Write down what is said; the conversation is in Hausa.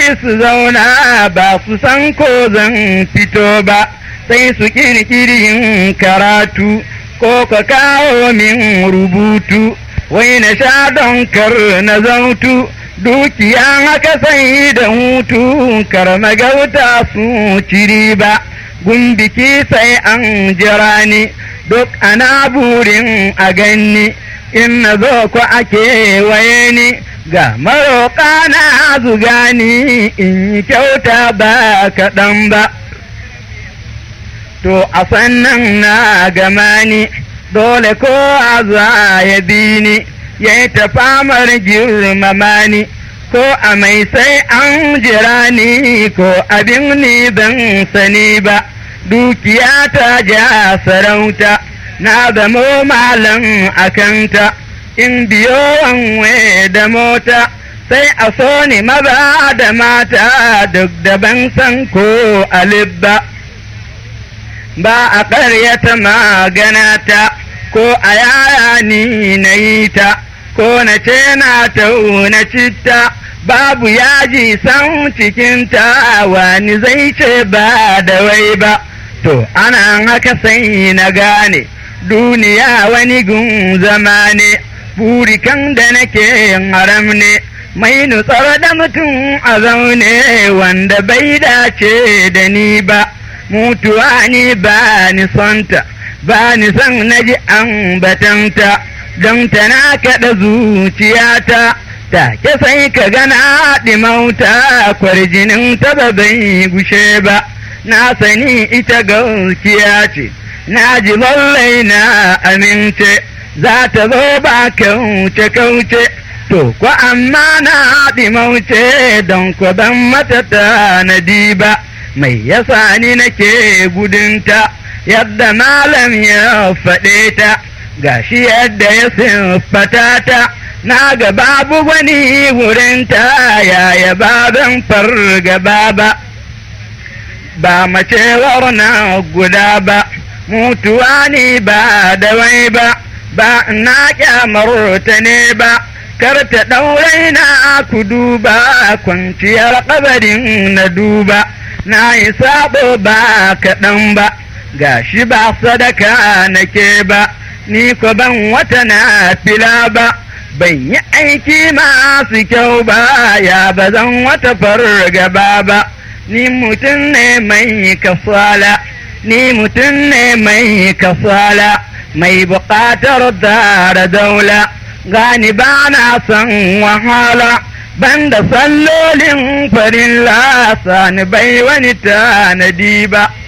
su zauna ba su san ko zan fito ba, sai su kirkirin karatu ko ka kawo min rubutu, wai na sha don kar na zautu, dukiya haka sai da hutu, kar magauta su ciri ba, gumbiki sai an jira ni, duk ana burin a ganni, in na zo ku ake waye ni, ga maroƙa na zuga ni, in yi kyauta ba kaɗan ba. To a sannan na gama ni, dole ko a za ya bi ni, ya yi ta famar girmama ni, ko a mai sai an jira ni, ko abin ni ban sani ba, dukiya ta ja sarauta, na zamo malam a kanta, in biyo wanwe da mota, sai a so ni maza da mata, duk da ban san ko alif ba. Ba a ƙaryata maganata, ko a yaya ni na yi ta, ko na ce na tauna citta, babu yaji san cikinta, wani zai ce ba da wai ba. To ana haka sai na gane, duniya wani gun zama ne, burikan da nake haram ne, mai nutsar da mutum a zaune, wanda bai dace da ni ba. Mutuwa ni ba ni sonta, ba ni son na ji an batanta, don tana kaɗa zuciyata, take sai ka gana ɗimauta, kwarjinin ta ba bai gushe ba, na sani ita gaskiya ce, na ji lallai na amince, za ta zo ba kauce, to ko amma na ɗimauce, don ko ban mata tanadi ba. Mai yasa ni nake gudunta, yadda malam ya faɗe ta, gashi yadda ya siffata ta, na ga babu wani wurinta, yaya baban fargaba ba, ba macewar na guda ba, mutuwa ni ba da wai ba, ba na kyamar ta ne ba, kar ta ɗaurai na ku duba, kwanciyar ƙabarin na duba. Na yi sabo ba kaɗan ba, gashi ba sadaka nake ba, ni ko ban wata na fila ba, ban yi aiki masu kyau ba, ya ba zan wata fargaba ba, ni mutum ne mai kasala, ni mutum ne mai kasala, mai buƙatar da daula, gani ba na son wahala. Banda sallolin farin lasa ni bai wani tanadi ba.